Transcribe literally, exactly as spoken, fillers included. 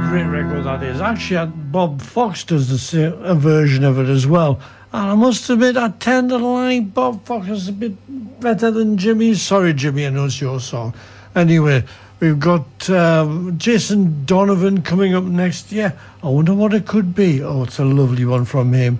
Great record that is. Actually, Bob Fox does the same, a version of it as well. And I must admit, I tend to like Bob Fox is a bit better than Jimmy. Sorry, Jimmy, I know it's your song. Anyway, we've got um, Jason Donovan coming up next year. I wonder what it could be. Oh, it's a lovely one from him.